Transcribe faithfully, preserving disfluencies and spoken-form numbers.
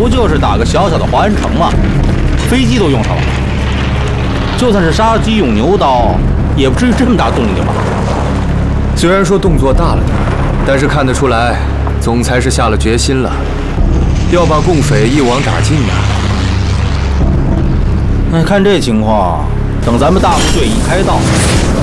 不就是打个小小的华安城吗？飞机都用上了，就算是杀鸡用牛刀，也不至于这么大动静吧？ 虽然说动作大了点，但是看得出来，总裁是下了决心了，要把共匪一网打尽呐。 那看这情况，等咱们大部队一开道，